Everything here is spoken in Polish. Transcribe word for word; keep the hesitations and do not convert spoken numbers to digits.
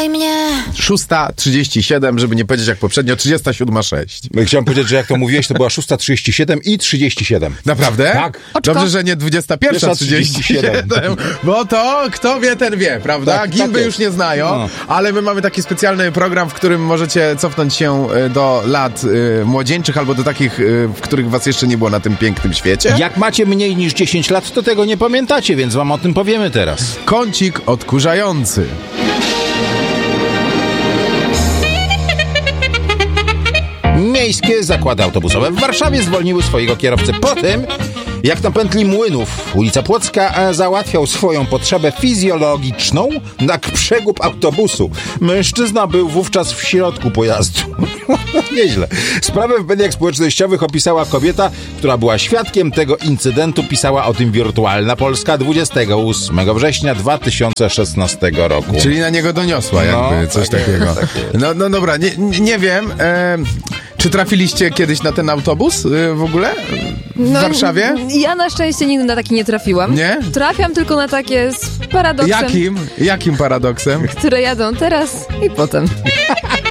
Zatrzymaj mnie. szósta trzydzieści siedem, żeby nie powiedzieć jak poprzednio, trzydziesta siódma sześć. Chciałem powiedzieć, że jak to mówiłeś, to była szósta trzydzieści siedem i trzydzieści siedem. Naprawdę? Tak. Oczko. Dobrze, że nie dwudziesta pierwsza trzydzieści siedem. Bo to kto wie, ten wie, prawda? Tak, Gimby tak już nie znają, no. ale my mamy taki specjalny program, w którym możecie cofnąć się y, do lat y, młodzieńczych albo do takich, y, w których was jeszcze nie było na tym pięknym świecie. Jak macie mniej niż dziesięć lat, to tego nie pamiętacie, więc wam o tym powiemy teraz. Kącik odkurzający. Miejskie zakłady autobusowe w Warszawie zwolniły swojego kierowcę po tym, jak na pętli Młynów, ulica Płocka, załatwiał swoją potrzebę fizjologiczną na przegub autobusu. Mężczyzna był wówczas w środku pojazdu. Nieźle. Sprawę w mediach społecznościowych opisała kobieta, która była świadkiem tego incydentu. Pisała o tym Wirtualna Polska dwudziestego ósmego września dwa tysiące szesnastego roku. Czyli na niego doniosła jakby No, coś tak takiego. jest, tak jest. No, no dobra, nie, nie wiem. E, czy trafiliście kiedyś na ten autobus y, w ogóle? W No, Warszawie? Ja na szczęście nigdy na taki nie trafiłam. Nie? Trafiam tylko na takie z paradoksem, Jakim? Jakim paradoksem? które jadą teraz i potem.